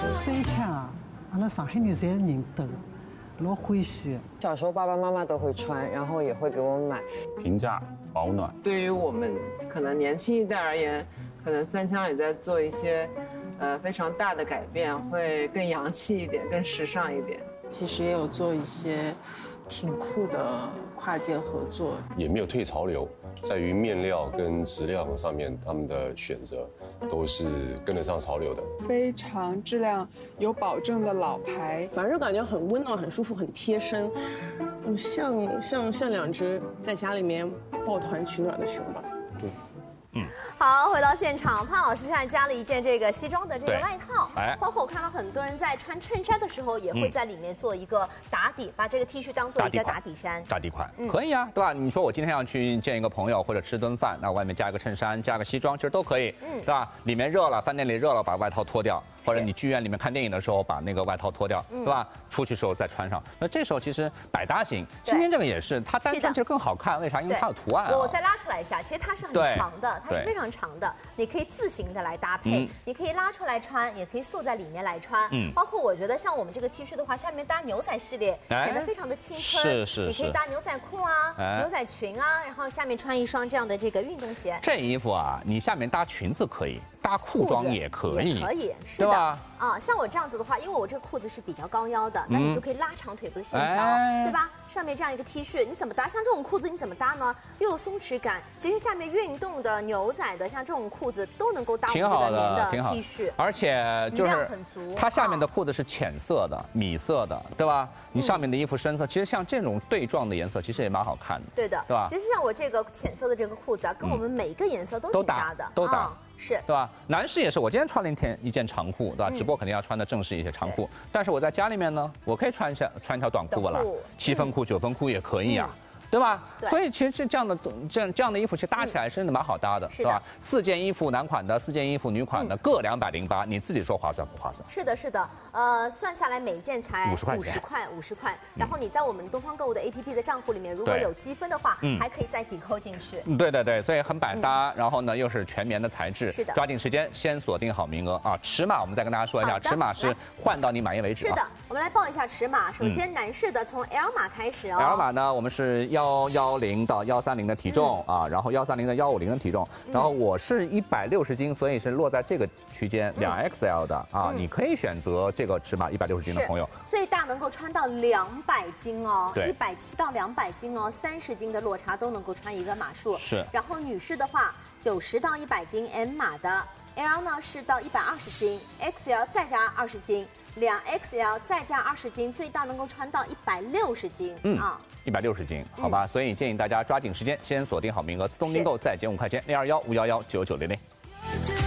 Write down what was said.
三枪啊，阿拉上海人侪认得的，老欢喜。 小时候爸爸妈妈都会穿，然后也会给我们买。 平价保暖。 对于我们可能年轻一代而言，可能三枪也在做一些，非常大的改变，会更洋气一点，更时尚一点。 其实也有做一些挺酷的跨界合作， 也没有退潮流，在于面料跟质量上面，他们的选择都是跟得上潮流的， 非常质量有保证的老牌， 反正感觉很温暖、很舒服、很贴身，像两只在家里面抱团取暖的熊吧。对。 好，回到现场，潘老师现在加了一件这个西装的这个外套，包括我看到很多人在穿衬衫的时候，也会在里面做一个打底，把这个 T 恤当做一个打底衫、 打底款，可以啊，对吧？你说我今天要去见一个朋友或者吃顿饭，那外面加一个衬衫，加个西装，其实都可以，对吧？里面热了，饭店里热了，把外套脱掉。或者你剧院里面看电影的时候，把那个外套脱掉，对吧？出去时候再穿上。那这时候其实百搭型，今天这个也是，它单穿其实更好看。为啥？因为它有图案。 我再拉出来一下，其实它是很长的，它是非常长的，你可以自行的来搭配，你可以拉出来穿，也可以束在里面来穿。包括我觉得像我们这个 T 恤的话，下面搭牛仔系列，显得非常的青春。是。你可以搭牛仔裤啊，牛仔裙啊，然后下面穿一双这样的这个运动鞋。 这衣服啊，你下面搭裙子可以，搭裤装也可以， 是的。啊，像我这样子的话，因为我这个裤子是比较高腰的，那你就可以拉长腿部的线条，对吧？上面这样一个 T 恤，你怎么搭？像这种裤子你怎么搭呢？又有松弛感，其实下面运动的、牛仔的，像这种裤子都能够搭我们这个棉的 T 恤， 而且就是它下面的裤子是浅色的、米色的，对吧？你上面的衣服深色，其实像这种对撞的颜色，其实也蛮好看的。 对的， 对吧？ 其实像我这个浅色的这个裤子啊，跟我们每一个颜色都挺搭的， 都搭。 是， 对吧？男士也是，我今天穿了一件长裤，对吧？直播肯定要穿的正式一些长裤，但是我在家里面呢，我可以穿一条短裤了，7分裤、9分裤也可以啊。对吧？所以其实这样的衣服，其实搭起来真的蛮好搭的，对吧？4件衣服男款的，4件衣服女款的，各208，你自己说划算不划算？ 是的，是的，算下来每一件才50块。然后你在我们东方购物的 APP 的账户里面，如果有积分的话，还可以再抵扣进去。 对，所以很百搭，然后呢又是全棉的材质， 是的， 抓紧时间先锁定好名额啊！尺码我们再跟大家说一下，尺码是换到你满意为止。 是的，我们来报一下尺码，首先男士的从 L 码开始哦。 L 码呢，我们是110到130的体重啊，然后130到150的体重，然后我是160斤，所以是落在这个区间2XL 的啊，你可以选择这个尺码160斤的朋友， 最大能够穿到200斤哦 ，170 到200斤哦，30斤的落差都能够穿一个码数。 是， 然后女士的话，90到100斤 M 码的 ，L 呢是到120斤 ，XL 再加20斤。2XL 再加20斤，最大能够穿到160斤 ，160斤，好吧，所以建议大家抓紧时间，先锁定好名额，自动订购再减5块钱，021-511-9900。